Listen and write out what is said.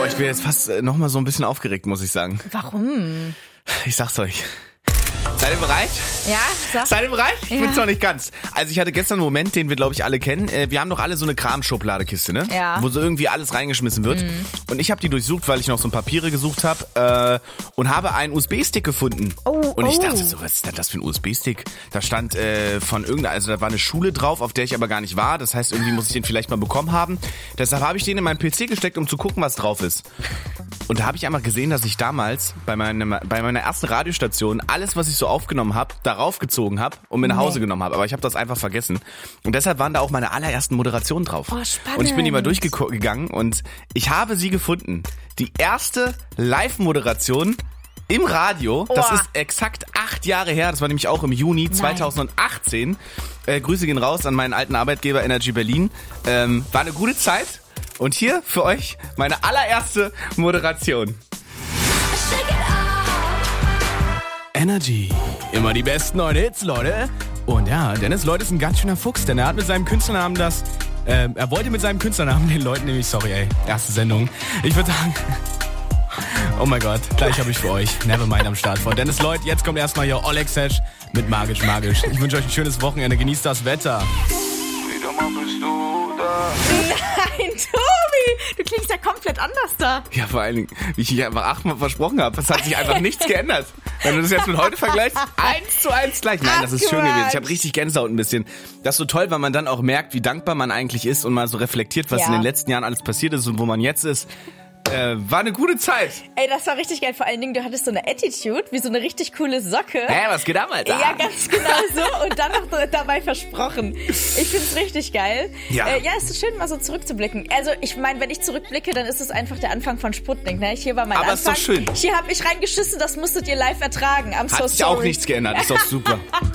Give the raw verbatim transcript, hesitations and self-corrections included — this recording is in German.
Boah, ich bin jetzt fast äh, noch mal so ein bisschen aufgeregt, muss ich sagen. Warum? Ich sag's euch. Seid ihr bereit? Ja, sag. Seid ihr bereit? Ich Ja. bin's noch nicht ganz. Also ich hatte gestern einen Moment, den wir, glaube ich, alle kennen. Äh, Wir haben doch alle so eine Kramschubladekiste, ne? Ja. Wo so irgendwie alles reingeschmissen wird. Mhm. Und ich habe die durchsucht, weil ich noch so ein Papiere gesucht habe äh, und habe einen U S B-Stick gefunden. Oh, und ich oh. dachte so, was ist denn das für ein U S B-Stick? Da stand äh, von irgendeiner, also da war eine Schule drauf, auf der ich aber gar nicht war. Das heißt, irgendwie muss ich den vielleicht mal bekommen haben. Deshalb habe ich den in meinen P C gesteckt, um zu gucken, was drauf ist. Und da habe ich einmal gesehen, dass ich damals bei, meinem, bei meiner ersten Radiostation alles, was ich so aufgenommen habe, darauf gezogen habe und mir nach Hause Nee. genommen habe. Aber ich habe das einfach vergessen. Und deshalb waren da auch meine allerersten Moderationen drauf. Oh, spannend. Und ich bin die mal durchgegangen und ich habe sie gefunden. Die erste Live-Moderation im Radio. Das Oh. ist exakt acht Jahre her. Das war nämlich auch im Juni zweitausendachtzehn. Äh, Grüße gehen raus an meinen alten Arbeitgeber Energy Berlin. Ähm, war eine gute Zeit. Und hier für euch meine allererste Moderation. Energy. Immer die besten neuen Hits, Leute. Und ja, Dennis Lloyd ist ein ganz schöner Fuchs, denn er hat mit seinem Künstlernamen das... Äh, er wollte mit seinem Künstlernamen den Leuten nämlich... Sorry, ey. Erste Sendung. Ich würde sagen... Oh mein Gott, gleich habe ich für euch Nevermind am Start von Dennis Lloyd. Jetzt kommt erstmal hier Oleg Sesh mit Magisch Magisch. Ich wünsche euch ein schönes Wochenende. Genießt das Wetter. Wieder mal bist du da. Nein, Tobi, du klingst ja komplett anders da. Ja, vor allen Dingen, wie ich hier einfach achtmal versprochen habe. Es hat sich einfach nichts geändert. Wenn du das jetzt mit heute vergleichst, eins zu eins gleich. Nein, das ist schön Ach, gewesen. Ich habe richtig Gänsehaut ein bisschen. Das ist so toll, weil man dann auch merkt, wie dankbar man eigentlich ist und mal so reflektiert, was Ja. in den letzten Jahren alles passiert ist und wo man jetzt ist. Äh, war eine gute Zeit. Ey, das war richtig geil. Vor allen Dingen, du hattest so eine Attitude, wie so eine richtig coole Socke. Hä, was geht ab, Alter? Ja, ganz genau so. Und dann noch dabei versprochen. Ich find's richtig geil. Ja. Äh, ja, es ist schön, mal so zurückzublicken. Also, ich meine, wenn ich zurückblicke, dann ist es einfach der Anfang von Sputnik, ne? Hier war mein Aber ist Anfang. doch schön. Hier hab ich reingeschissen, das musstet ihr live ertragen. I'm so Hat sich sorry. auch nichts geändert. Ist doch super.